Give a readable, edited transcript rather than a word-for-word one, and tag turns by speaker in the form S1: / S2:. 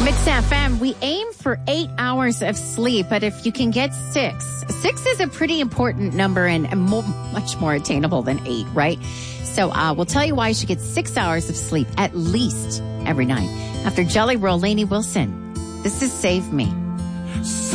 S1: Mix FM, we aim for 8 hours of sleep, but if you can get 6 is a pretty important number and much more attainable than 8, right? So we'll tell you why you should get 6 hours of sleep at least every night. After Jelly Roll, Lainey Wilson, this is Save Me.